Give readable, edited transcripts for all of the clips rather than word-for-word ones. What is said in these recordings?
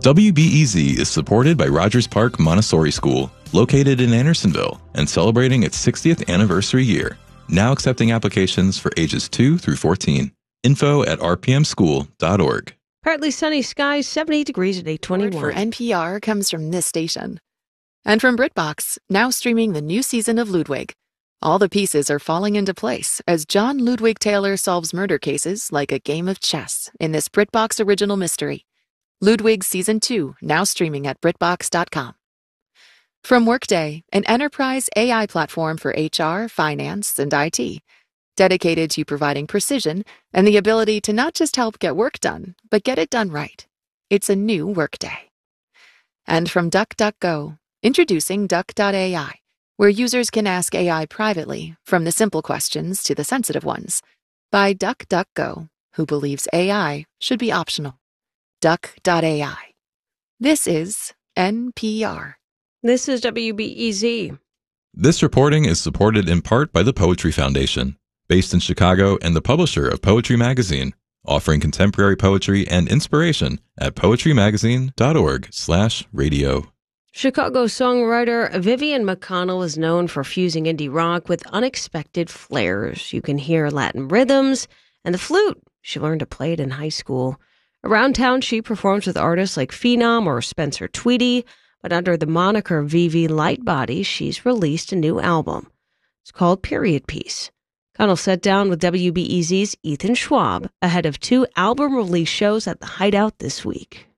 WBEZ is supported by Rogers Park Montessori School, located in Andersonville and celebrating its 60th anniversary year. Now accepting applications for ages 2 through 14. Info at rpmschool.org. Partly sunny skies, 70 degrees at 8:21. For NPR comes from this station. And from BritBox, now streaming the new season of Ludwig. All the pieces are falling into place as John Ludwig Taylor solves murder cases like a game of chess in this BritBox original mystery. Ludwig Season 2, now streaming at BritBox.com. From Workday, an enterprise AI platform for HR, finance, and IT, dedicated to providing precision and the ability to not just help get work done, but get it done right. It's a new Workday. And from DuckDuckGo, introducing Duck.ai, where users can ask AI privately, from the simple questions to the sensitive ones, by DuckDuckGo, who believes AI should be optional. Duck.ai. This is NPR. This is WBEZ. This reporting is supported in part by the Poetry Foundation, based in Chicago and the publisher of Poetry Magazine, offering contemporary poetry and inspiration at poetrymagazine.org/radio. Chicago songwriter Vivian McConnell is known for fusing indie rock with unexpected flares. You can hear Latin rhythms and the flute. She learned to play it in high school. Around town, she performs with artists like Phenom or Spencer Tweedy, but under the moniker VV Lightbody, she's released a new album. It's called Period Piece. Connell sat down with WBEZ's Ethan Schwab ahead of 2 album release shows at the Hideout this week.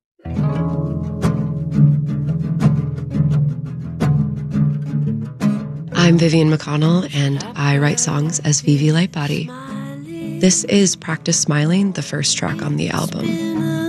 I'm Vivian McConnell, and I write songs as VV Lightbody. This is Practice Smiling, the first track on the album.